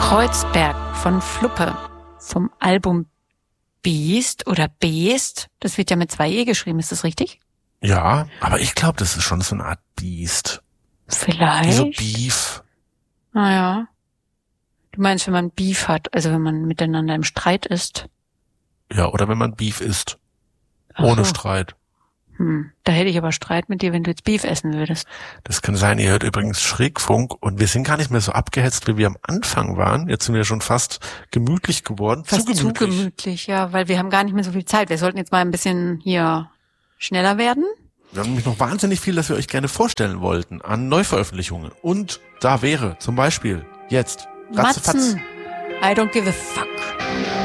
Kreuzberg von Fluppe vom Album Beast oder Beest. Das wird ja mit 2 E geschrieben, ist das richtig? Ja, aber ich glaube, das ist schon so eine Art Beast. Vielleicht. Wie so Beef. Naja. Du meinst, wenn man Beef hat, also wenn man miteinander im Streit ist? Ja, oder wenn man Beef isst. Ach Ohne so. Streit. Da hätte ich aber Streit mit dir, wenn du jetzt Beef essen würdest. Das kann sein. Ihr hört übrigens Schrägfunk und wir sind gar nicht mehr so abgehetzt, wie wir am Anfang waren. Jetzt sind wir schon fast gemütlich geworden. Fast zu gemütlich, ja, weil wir haben gar nicht mehr so viel Zeit. Wir sollten jetzt mal ein bisschen hier schneller werden. Wir haben nämlich noch wahnsinnig viel, das wir euch gerne vorstellen wollten an Neuveröffentlichungen. Und da wäre zum Beispiel jetzt Ratzefatz. Matzen. I don't give a fuck.